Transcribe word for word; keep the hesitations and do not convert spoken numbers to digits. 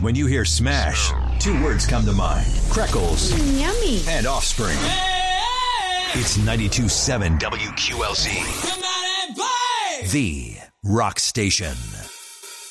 When you hear Smash, two words come to mind. Freckles Mm, yummy. and Offspring. It's ninety-two point seven W Q L Z. The Rock Station.